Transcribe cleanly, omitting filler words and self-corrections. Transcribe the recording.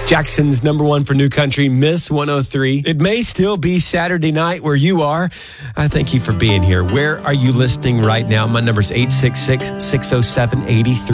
Jackson's number one for New Country, Miss 103. It may still be Saturday night where you are. I thank you for being here. Where are you listening right now? My number is 866-607-83.